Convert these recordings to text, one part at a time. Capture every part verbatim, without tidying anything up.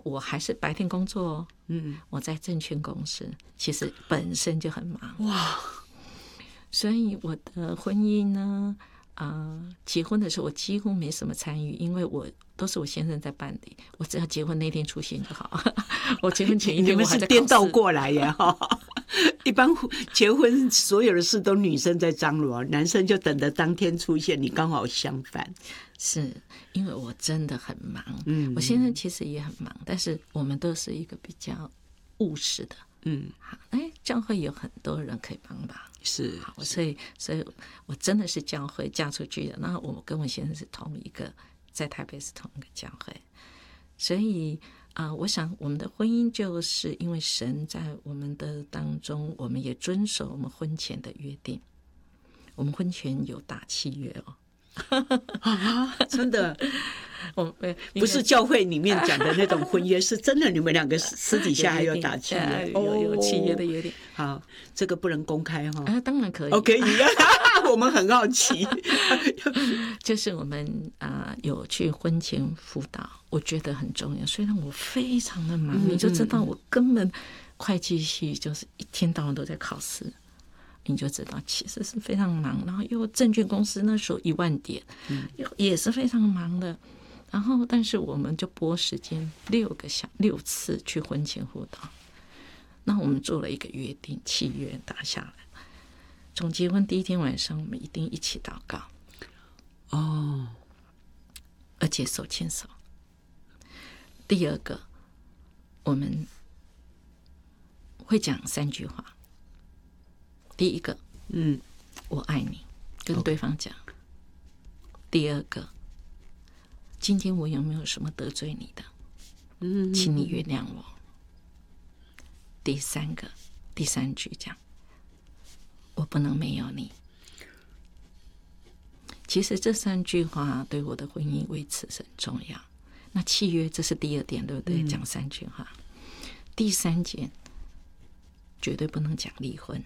我还是白天工作哦， 嗯， 我在证券公司，其实本身就很忙哇， 所以我的婚姻呢，啊、呃，结婚的时候我几乎没什么参与，因为我都是我先生在办理，我只要结婚那天出现就好。我结婚前一天我还在考试。 你们是颠倒过来耶哈！一般结婚所有的事都女生在张罗，男生就等着当天出现，你刚好相反。 是因为我真的很忙， 嗯， 我先生其实也很忙，但是我们都是一个比较务实的， 嗯， 哎，教会有很多人可以帮忙， 是， 好，所以，所以我真的是教会嫁出去的。那我跟我先生是同一个，在台北是同一个教会，所以啊、呃，我想我们的婚姻就是因为神在我们的当中，我们也遵守我们婚前的约定，我们婚前有打契约哦。 啊，真的， 我不是教会里面讲的那种婚约，是真的，你们两个私底下还有打契约， 有有契约的约定。 好，这个不能公开哈。 啊，当然可以。 哦，可以，我们很好奇。 就是我们啊、呃、有去婚前辅导，我觉得很重要。虽然我非常的忙， 嗯、 你就知道我根本会计系就是一天到晚都在考试。你就知道其实是非常忙，然后又证券公司那时候一万点，嗯，也是非常忙的。然后，但是我们就拨时间六个小六次去婚前辅导。那我们做了一个约定，契约打下来。从结婚第一天晚上，我们一定一起祷告， 哦， 而且手牵手。第二个，我们会讲三句话。第一个， 嗯， 我爱你，跟对方讲。第二个，今天我有没有什么得罪你的？嗯，请你原谅我。第三个，第三句讲，我不能没有你。其实这三句话对我的婚姻维持是很重要。那契约这是第二点，对不对？嗯、讲三句话。第三点，绝对不能讲离婚。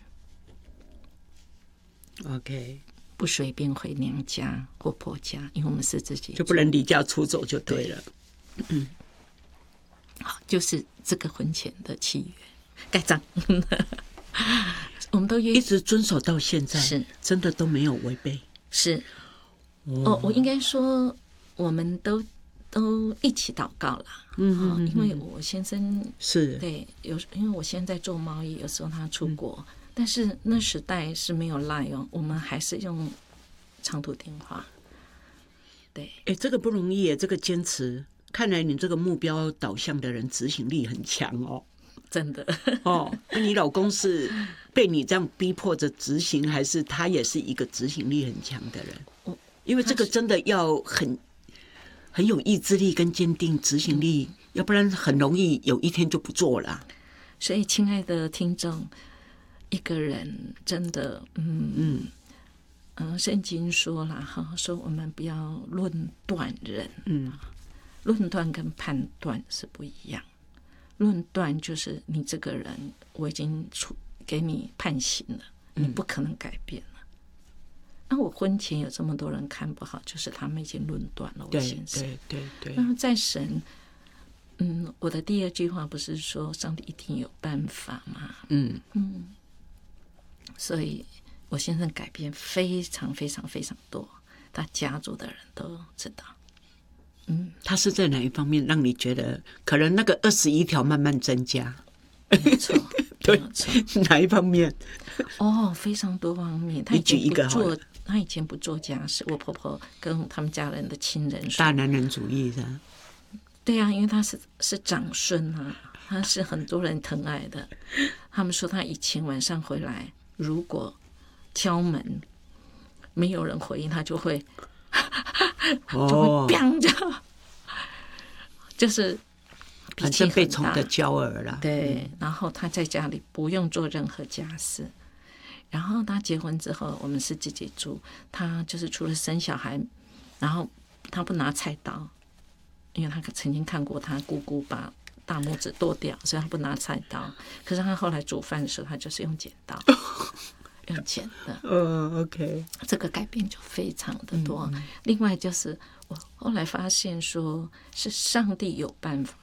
OK， 不随便回娘家或婆家，因为我们是自己就不能离家出走就对了。 对嗯，好，就是这个婚前的契约盖章，我们都一直遵守到现在， 是真的都没有违背。 是，哦，我应该说我们都都一起祷告啦。嗯嗯嗯，因为我先生是对有，因为我现在做贸易，有时候他出国。嗯，但是那时代是没有 Line 哦，我们还是用长途电话。对， 哎，这个不容易耶，这个坚持，看来你这个目标导向的人执行力很强哦。 真的哦，那你老公是被你这样逼迫着执行，还是他也是一个执行力很强的人？因为这个真的要很很有意志力跟坚定执行力，嗯、要不然很容易有一天就不做了。 所以，亲爱的听众。一个人真的，嗯嗯嗯，圣经说了哈，说我们不要论断人，嗯，论断跟判断是不一样。论断就是你这个人，我已经处给你判刑了，你不可能改变了。那、嗯、我婚前有这么多人看不好，就是他们已经论断了我先生。 对对对。 然后在神，嗯，我的第二句话不是说上帝一定有办法吗？嗯嗯。所以我先生改变非常非常非常多，他家族的人都知道。 嗯，他是在哪一方面让你觉得可能那个二十一条慢慢增加？ 没错， 对，哪一方面？ 哦，非常多方面。他以前不做，他以前不做家事。我婆婆跟他们家人的亲人说， 大男人主义是吧？ 对啊，因为他是是长孙啊，他是很多人疼爱的。他们说他以前晚上回来。如果敲门没有人回应，他就会、哦、就会砰就就是反正被宠的娇儿了。 对，然后他在家里不用做任何家事。然后他结婚之后，我们是自己住，他就是除了生小孩，然后他不拿菜刀，因为他曾经看过他姑姑把大拇指剁掉，所以他不拿菜刀。可是他后来煮饭的时候，他就是用剪刀，用剪的。 嗯 ，OK， 这个改变就非常的多。嗯、另外就是我后来发现说，是上帝有办法